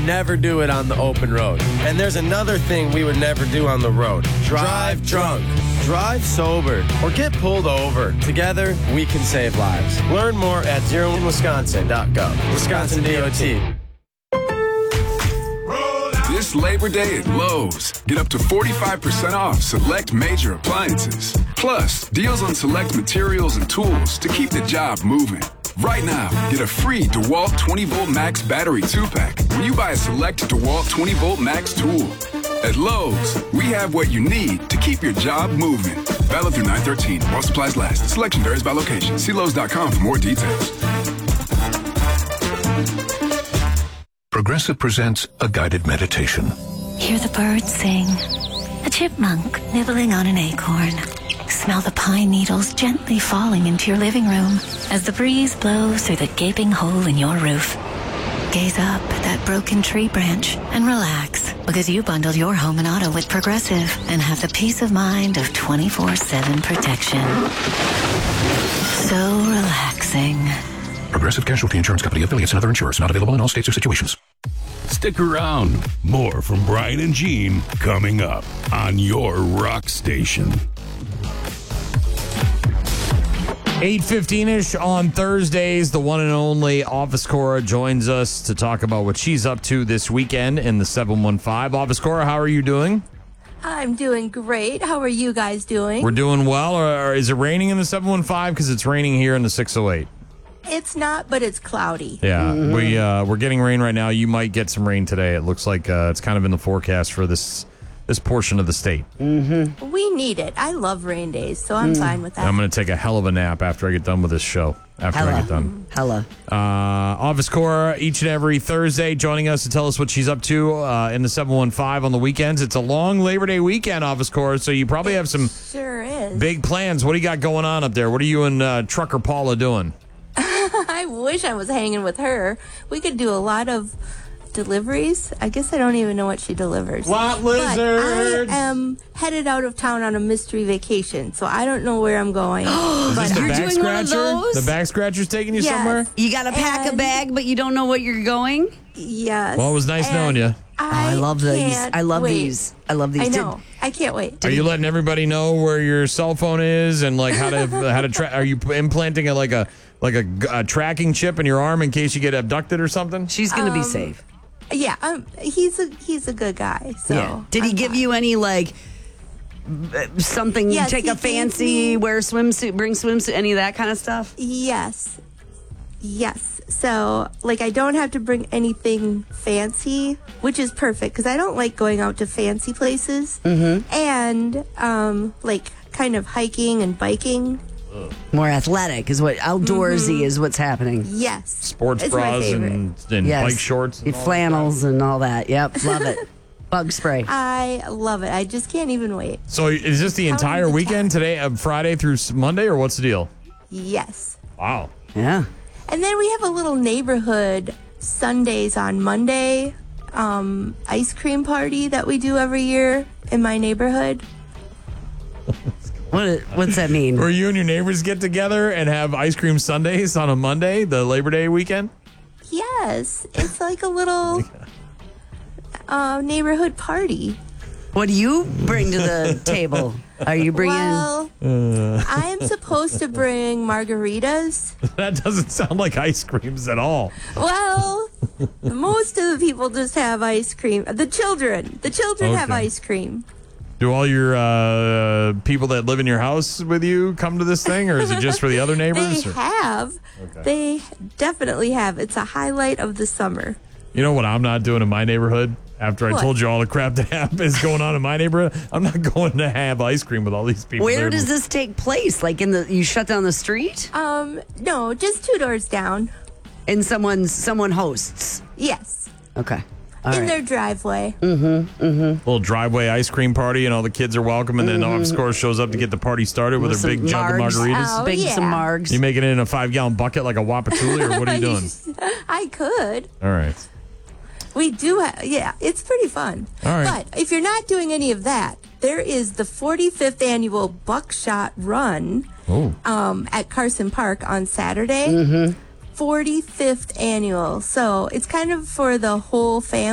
never do it on the open road. And there's another thing we would never do on the road. Drive drunk. Drive sober. Or get pulled over. Together, we can save lives. Learn more at zeroinwisconsin.gov. Wisconsin DOT. This Labor Day at Lowe's, get up to 45% off select major appliances. Plus, deals on select materials and tools to keep the job moving. Right now, get a free DeWalt 20-volt Max battery 2-pack when you buy a select DeWalt 20-volt Max tool. At Lowe's, we have what you need to keep your job moving. Valid through 9/13 while supplies last. Selection varies by location. See Lowe's.com for more details. Progressive presents a guided meditation. Hear the birds sing. A chipmunk nibbling on an acorn. Smell the pine needles gently falling into your living room as the breeze blows through the gaping hole in your roof. Gaze up at that broken tree branch and relax, because you bundled your home and auto with Progressive and have the peace of mind of 24/7 protection. So relaxing. Progressive Casualty Insurance Company, affiliates, and other insurers. Not available in all states or situations. Stick around. More from Brian and Gene coming up on your rock station. 8:15-ish on Thursdays, the one and only Office Cora joins us to talk about what she's up to this weekend in the 715. Office Cora, how are you doing? I'm doing great. How are you guys doing? We're doing well. Or is it raining in the 715? Because it's raining here in the 608. It's not, but it's cloudy. Yeah, we're getting rain right now. You might get some rain today. It looks like it's kind of in the forecast for this portion of the state. Mm-hmm. We need it. I love rain days, so I'm fine with that. I'm going to take a hell of a nap after I get done with this show. I get done. Office Cora, each and every Thursday, joining us to tell us what she's up to in the 715 on the weekends. It's a long Labor Day weekend, Office Cora, so you probably have some big plans. What do you got going on up there? What are you and Trucker Paula doing? I wish I was hanging with her. We could do a lot of deliveries. I guess I don't even know what she delivers. Lot lizards. I am headed out of town on a mystery vacation, so I don't know where I'm going. Is this the You're back doing scratcher? one of those? The back scratcher's taking you Yes. somewhere? You got to pack a bag, but you don't know what you're going? Yes. Well, it was nice knowing you. I love these. can't I love wait. these. I love these. I know. I can't wait. Are you letting everybody know where your cell phone is and like how to track? Are you implanting a tracking chip in your arm in case you get abducted or something? She's going to be safe. Yeah, he's a good guy. So Yeah. Did he give you any something? Yes, Take he a gave fancy, me- wear swimsuit, bring swimsuit, any of that kind of stuff? Yes. So, I don't have to bring anything fancy, which is perfect because I don't like going out to fancy places. Mm-hmm. And, kind of hiking and biking. More athletic is what outdoorsy is what's happening. Yes. Sports It's my bras favorite. and Yes. bike shorts. And all Flannels and all that. Yep, love it. Bug spray. I love it. I just can't even wait. So is this the entire the weekend today, Friday through Monday, or what's the deal? Yes. Wow. Yeah. And then we have a little neighborhood Sundays on Monday ice cream party that we do every year in my neighborhood. What's that mean? Where you and your neighbors get together and have ice cream sundaes on a Monday, the Labor Day weekend? Yes. It's like a little neighborhood party. What do you bring to the table? Are you bringing? Well, I am supposed to bring margaritas. That doesn't sound like ice creams at all. Well, most of the people just have ice cream. The children have Okay. ice cream. Do all your people that live in your house with you come to this thing, or is it just for the other neighbors? They or- have. Okay. They definitely have. It's a highlight of the summer. You know what I'm not doing in my neighborhood? After I What? told you all the crap that is going on in my neighborhood, I'm not going to have ice cream with all these people. Where there. does this take place? Like you shut down the street No, just 2 doors down. and someone hosts. Yes. Okay. All in right. their driveway. Little driveway ice cream party, and all the kids are welcome, and then the office course shows up to get the party started with With their big some jug of margs. margaritas. Oh, Big yeah. some margs. You making it in a 5-gallon bucket like a Wapatuli, or what are you doing? I could. All right. We do have, yeah, it's pretty fun. All right. But if you're not doing any of that, there is the 45th annual Buckshot Run at Carson Park on Saturday. 45th annual. So it's kind of for the whole family.